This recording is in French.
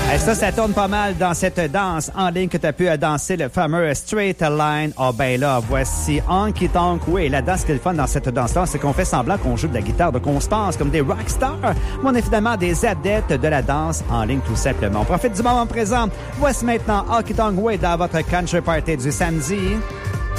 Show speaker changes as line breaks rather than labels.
Et ça tourne pas mal dans cette danse en ligne que tu as pu danser, le fameux Straight Line. Ah ben là, voici Honky Tonk Way. La danse qui est le fun dans cette danse-là, c'est qu'on fait semblant qu'on joue de la guitare, donc on se pense comme des rockstars. Mais on est finalement des adeptes de la danse en ligne, tout simplement. On profite du moment présent. Voici maintenant Honky Tonk Way dans votre country party du samedi.